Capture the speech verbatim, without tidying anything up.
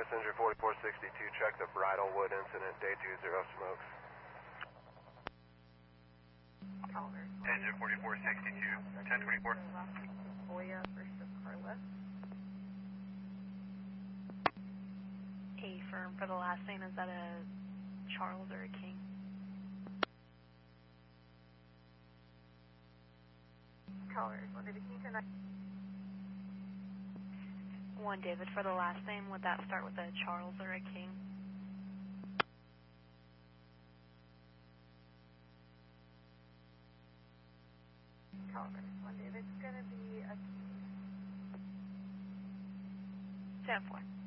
Messenger forty-four sixty-two, check the Bridalwood incident, day two zero smokes. Messenger forty-four sixty-two, ten twenty-four. Boya versus Carla. A firm for the last name, is that a Charles or a King? Callers, one David King tonight. One David for the last name, would that start with a Charles or a King? Callers, one David's gonna be a King. ten four.